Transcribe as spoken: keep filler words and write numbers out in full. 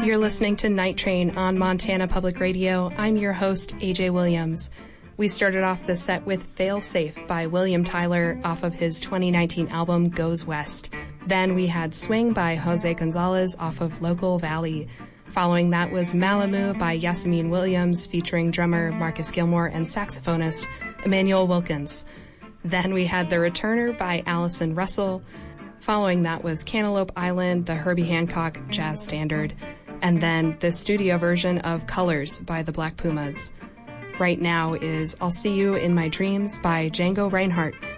You're listening to Night Train on Montana Public Radio. I'm your host, A J Williams. We started off the set with Fail Safe by William Tyler off of his twenty nineteen album Goes West. Then we had Swing by Jose Gonzalez off of Local Valley. Following that was Malamu by Yasamine Williams featuring drummer Marcus Gilmore and saxophonist Emmanuel Wilkins. Then we had The Returner by Allison Russell. Following that was Cantaloupe Island, the Herbie Hancock jazz standard. And then the studio version of Colors by the Black Pumas. Right now is I'll See You in My Dreams by Django Reinhardt,